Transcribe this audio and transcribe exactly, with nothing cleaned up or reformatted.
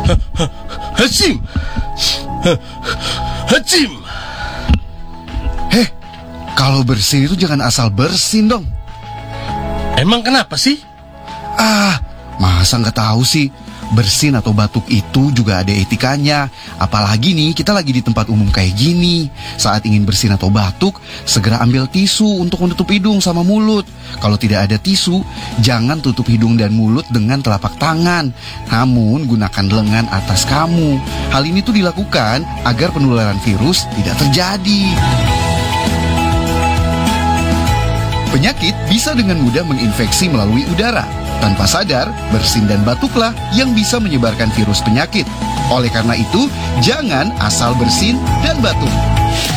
Hacim. Hacim. Heh, kalau bersin itu jangan asal bersin dong. Emang kenapa sih? Ah, masa nggak tahu sih? Bersin atau batuk itu juga ada etikanya. Apalagi nih, kita lagi di tempat umum kayak gini. Saat ingin bersin atau batuk, segera ambil tisu untuk menutup hidung sama mulut. Kalau tidak ada tisu, jangan tutup hidung dan mulut dengan telapak tangan. Namun, gunakan lengan atas kamu. Hal ini tuh dilakukan agar penularan virus tidak terjadi. Penyakit bisa dengan mudah menginfeksi melalui udara. Tanpa sadar, bersin dan batuklah yang bisa menyebarkan virus penyakit. Oleh karena itu, jangan asal bersin dan batuk.